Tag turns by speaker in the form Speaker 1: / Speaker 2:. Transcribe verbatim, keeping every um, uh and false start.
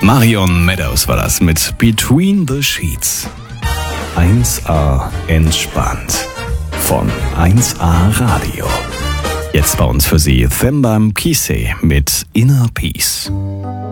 Speaker 1: Marion Meadows war das mit Between the Sheets. eins A entspannt von eins A Radio. Jetzt bei uns für Sie Thembam Kise mit Inner Peace.